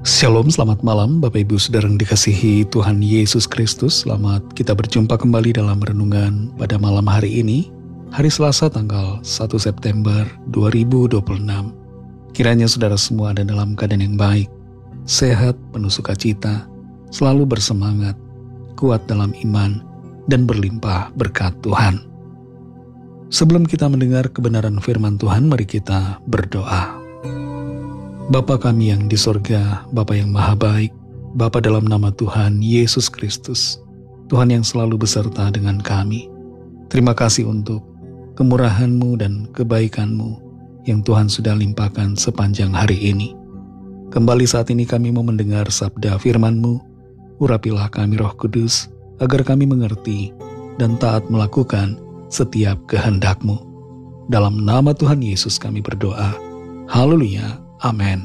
Shalom, selamat malam Bapak Ibu Saudara yang dikasihi Tuhan Yesus Kristus. Selamat kita berjumpa kembali dalam renungan pada malam hari ini, hari Selasa tanggal 1 September 2026. Kiranya saudara semua ada dalam keadaan yang baik, sehat, penuh sukacita, selalu bersemangat, kuat dalam iman, dan berlimpah berkat Tuhan. Sebelum kita mendengar kebenaran firman Tuhan, mari kita berdoa. Bapa kami yang di sorga, Bapa yang maha baik, Bapa dalam nama Tuhan Yesus Kristus, Tuhan yang selalu beserta dengan kami. Terima kasih untuk kemurahan-Mu dan kebaikan-Mu yang Tuhan sudah limpahkan sepanjang hari ini. Kembali saat ini kami mau mendengar sabda firman-Mu, urapilah kami Roh Kudus, agar kami mengerti dan taat melakukan setiap kehendak-Mu. Dalam nama Tuhan Yesus kami berdoa. Haleluya. Amin.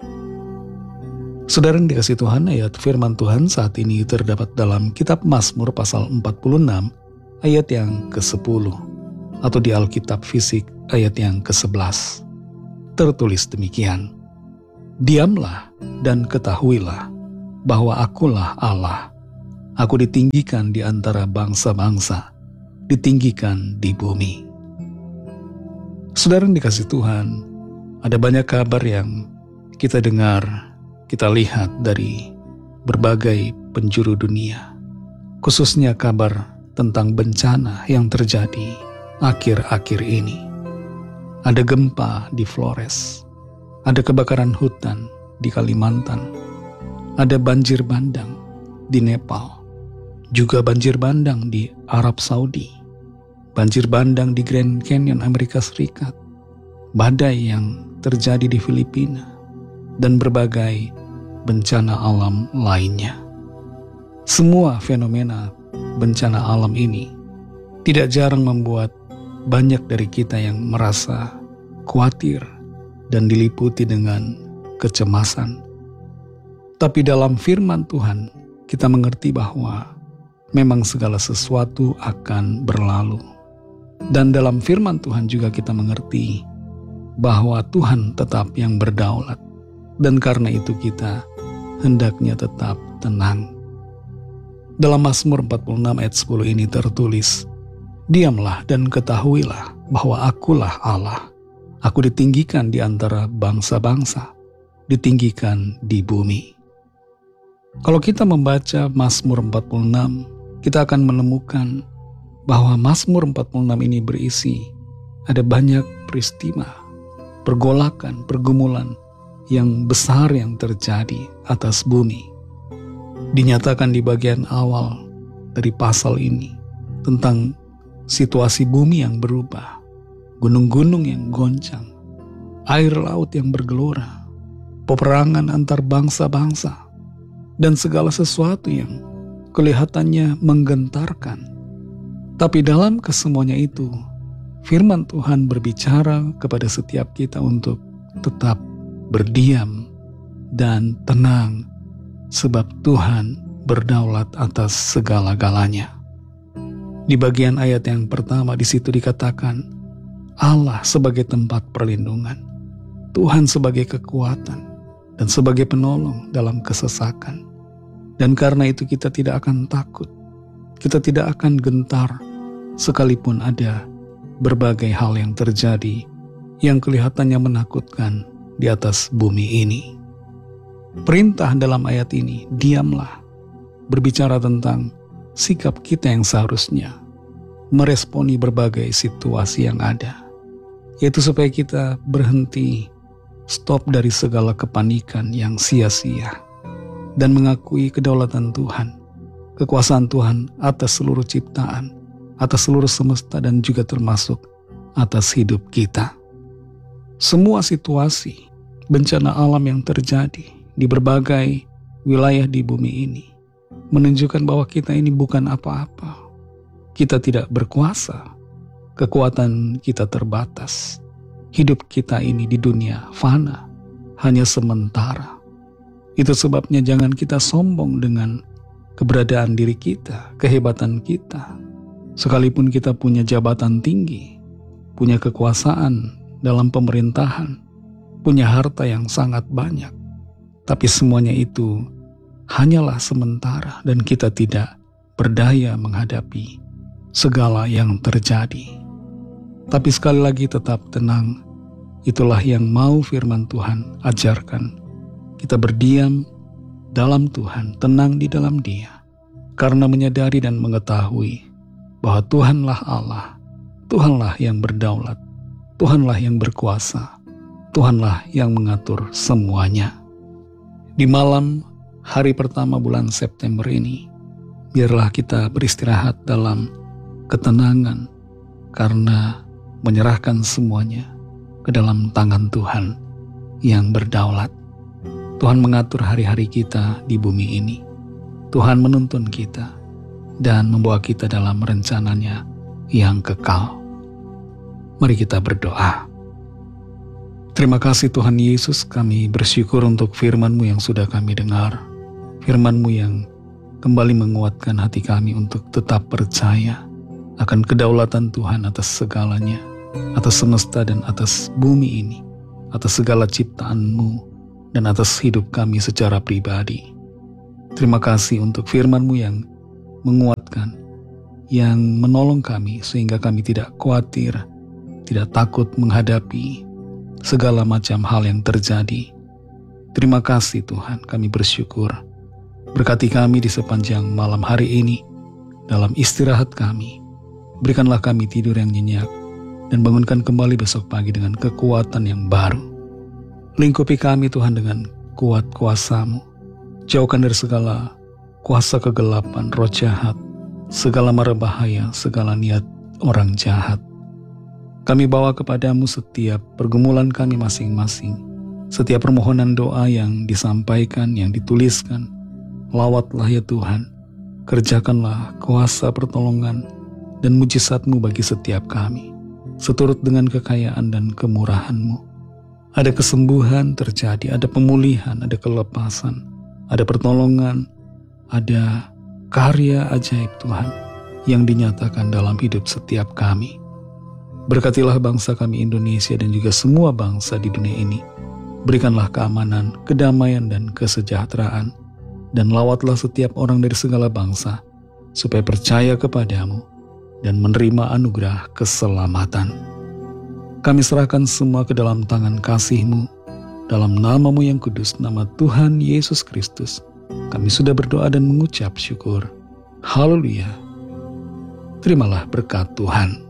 Saudara yang dikasihi Tuhan, ayat firman Tuhan saat ini terdapat dalam kitab Mazmur pasal 46 ayat yang ke-10 atau di Alkitab fisik ayat yang ke-11. Tertulis demikian: Diamlah dan ketahuilah bahwa Akulah Allah. Aku ditinggikan di antara bangsa-bangsa, ditinggikan di bumi. Saudara yang dikasihi Tuhan, ada banyak kabar yang kita dengar, kita lihat dari berbagai penjuru dunia, khususnya kabar tentang bencana yang terjadi akhir-akhir ini. Ada gempa di Flores, ada kebakaran hutan di Kalimantan, ada banjir bandang di Nepal, juga banjir bandang di Arab Saudi, banjir bandang di Grand Canyon Amerika Serikat, badai yang terjadi di Filipina, dan berbagai bencana alam lainnya. Semua fenomena bencana alam ini tidak jarang membuat banyak dari kita yang merasa khawatir dan diliputi dengan kecemasan. Tapi dalam firman Tuhan, kita mengerti bahwa memang segala sesuatu akan berlalu. Dan dalam firman Tuhan juga kita mengerti bahwa Tuhan tetap yang berdaulat, dan karena itu kita hendaknya tetap tenang. Dalam Mazmur 46 ayat 10 ini tertulis, Diamlah dan ketahuilah bahwa Akulah Allah. Aku ditinggikan di antara bangsa-bangsa, ditinggikan di bumi. Kalau kita membaca Mazmur 46, kita akan menemukan bahwa Mazmur 46 ini berisi ada banyak peristiwa, pergolakan, pergumulan yang besar yang terjadi atas bumi. Dinyatakan di bagian awal dari pasal ini tentang situasi bumi yang berubah, gunung-gunung yang goncang, air laut yang bergelora, peperangan antar bangsa-bangsa, dan segala sesuatu yang kelihatannya menggentarkan. Tapi dalam kesemuanya itu, firman Tuhan berbicara kepada setiap kita untuk tetap berdiam dan tenang, sebab Tuhan berdaulat atas segala-galanya. Di bagian ayat yang pertama di situ dikatakan, Allah sebagai tempat perlindungan, Tuhan sebagai kekuatan dan sebagai penolong dalam kesesakan. Dan karena itu kita tidak akan takut, kita tidak akan gentar, sekalipun ada berbagai hal yang terjadi yang kelihatannya menakutkan di atas bumi ini. Perintah dalam ayat ini, diamlah, berbicara tentang sikap kita yang seharusnya meresponi berbagai situasi yang ada, yaitu supaya kita berhenti, stop dari segala kepanikan yang sia-sia, dan mengakui kedaulatan Tuhan, kekuasaan Tuhan atas seluruh ciptaan, atas seluruh semesta, dan juga termasuk atas hidup kita. Semua situasi bencana alam yang terjadi di berbagai wilayah di bumi ini menunjukkan bahwa kita ini bukan apa-apa. Kita tidak berkuasa, kekuatan kita terbatas. Hidup kita ini di dunia fana, hanya sementara. Itu sebabnya jangan kita sombong dengan keberadaan diri kita, kehebatan kita. Sekalipun kita punya jabatan tinggi, punya kekuasaan dalam pemerintahan, punya harta yang sangat banyak, Tapi semuanya itu hanyalah sementara dan kita tidak berdaya menghadapi segala yang terjadi. Tapi sekali lagi tetap tenang. Itulah yang mau firman Tuhan ajarkan. Kita berdiam dalam Tuhan, tenang di dalam Dia. Karena menyadari dan mengetahui bahwa Tuhanlah Allah, Tuhanlah yang berdaulat, Tuhanlah yang berkuasa, Tuhanlah yang mengatur semuanya. Di malam hari pertama bulan September ini, biarlah kita beristirahat dalam ketenangan karena menyerahkan semuanya ke dalam tangan Tuhan yang berdaulat. Tuhan mengatur hari-hari kita di bumi ini. Tuhan menuntun kita dan membawa kita dalam rencananya yang kekal. Mari kita berdoa. Terima kasih Tuhan Yesus, kami bersyukur untuk firman-Mu yang sudah kami dengar. Firman-Mu yang kembali menguatkan hati kami untuk tetap percaya akan kedaulatan Tuhan atas segalanya, atas semesta dan atas bumi ini, atas segala ciptaan-Mu dan atas hidup kami secara pribadi. Terima kasih untuk firman-Mu yang menguatkan, yang menolong kami sehingga kami tidak khawatir, tidak takut menghadapi segala macam hal yang terjadi. Terima kasih Tuhan, kami bersyukur. Berkati kami di sepanjang malam hari ini, dalam istirahat kami. Berikanlah kami tidur yang nyenyak, dan bangunkan kembali besok pagi dengan kekuatan yang baru. Lingkupi kami Tuhan dengan kuat kuasa-Mu. Jauhkan dari segala kuasa kegelapan, roh jahat, segala mara bahaya, segala niat orang jahat. Kami bawa kepadamu setiap pergumulan kami masing-masing, setiap permohonan doa yang disampaikan, yang dituliskan. Lawatlah ya Tuhan, kerjakanlah kuasa pertolongan dan mujizat-Mu bagi setiap kami, seturut dengan kekayaan dan kemurahan-Mu. Ada kesembuhan terjadi, ada pemulihan, ada kelepasan, ada pertolongan, ada karya ajaib Tuhan yang dinyatakan dalam hidup setiap kami. Berkatilah bangsa kami Indonesia dan juga semua bangsa di dunia ini. Berikanlah keamanan, kedamaian, dan kesejahteraan. Dan lawatlah setiap orang dari segala bangsa, supaya percaya kepadamu dan menerima anugerah keselamatan. Kami serahkan semua ke dalam tangan kasih-Mu, dalam nama-Mu yang kudus, nama Tuhan Yesus Kristus. Kami sudah berdoa dan mengucap syukur. Haleluya. Terimalah berkat Tuhan.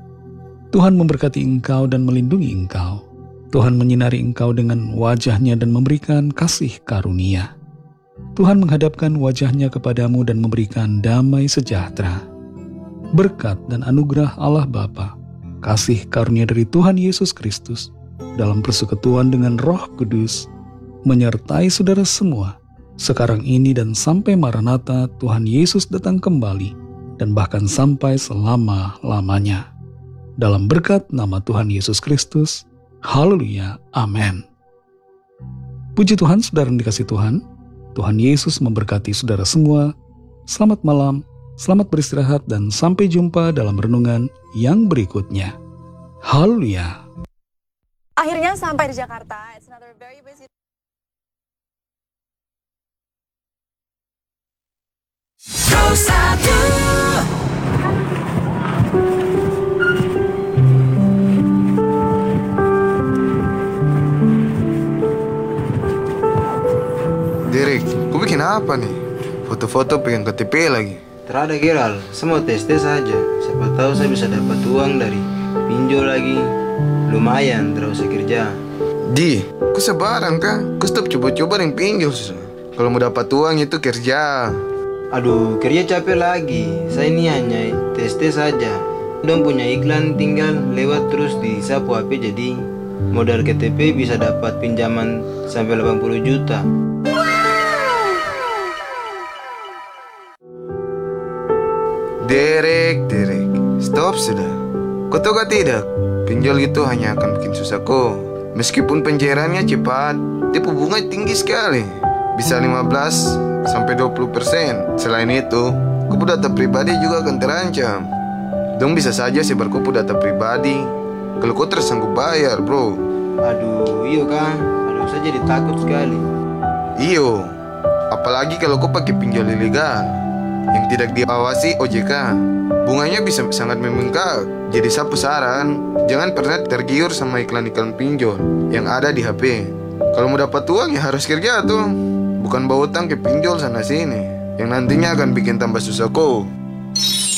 Tuhan memberkati engkau dan melindungi engkau. Tuhan menyinari engkau dengan wajah-Nya dan memberikan kasih karunia. Tuhan menghadapkan wajah-Nya kepadamu dan memberikan damai sejahtera. Berkat dan anugerah Allah Bapa, kasih karunia dari Tuhan Yesus Kristus, dalam persekutuan dengan Roh Kudus, menyertai saudara semua, sekarang ini dan sampai Maranatha Tuhan Yesus datang kembali, dan bahkan sampai selama-lamanya. Dalam berkat nama Tuhan Yesus Kristus, haleluya, amin. Puji Tuhan, saudara yang dikasihi Tuhan. Tuhan Yesus memberkati saudara semua. Selamat malam, selamat beristirahat, dan sampai jumpa dalam renungan yang berikutnya. Haleluya. Akhirnya sampai di Jakarta. It's another very busy. Derek, kau bikin apa nih? Foto-foto pengen KTP lagi. Terada Geral, saya mau tes-tes saja. Siapa tahu saya bisa dapat uang dari pinjol lagi. Lumayan, terus saya kerja. Di, kau sebarang kah? Kau stop coba-coba yang pinjol susah. Kalau mau dapat uang itu kerja. Aduh, kerja capek lagi. Saya ini hanya tes-tes saja. Dong punya iklan, tinggal lewat terus di sapu HP, jadi modal KTP bisa dapat pinjaman sampai 80 juta. Derek, stop sudah. Kau tahu gak tidak? Pinjol itu hanya akan bikin susah kau. Meskipun pencairannya cepat, tipu bunga tinggi sekali. Bisa 15 sampai 20%. Selain itu, kau data pribadi juga akan terancam. Dong bisa saja sebar kau data pribadi kalau kau tersanggup bayar, bro. Aduh, iya kan? Aduh, saya jadi takut sekali. Iyo, apalagi kalau kau pakai pinjol ilegal yang tidak diawasi OJK. Bunganya bisa sangat membengkak. Jadi sapu saran, jangan pernah tergiur sama iklan-iklan pinjol yang ada di HP. Kalau mau dapat uang ya harus kerja tuh, bukan bawa utang ke pinjol sana sini yang nantinya akan bikin tambah susah kau.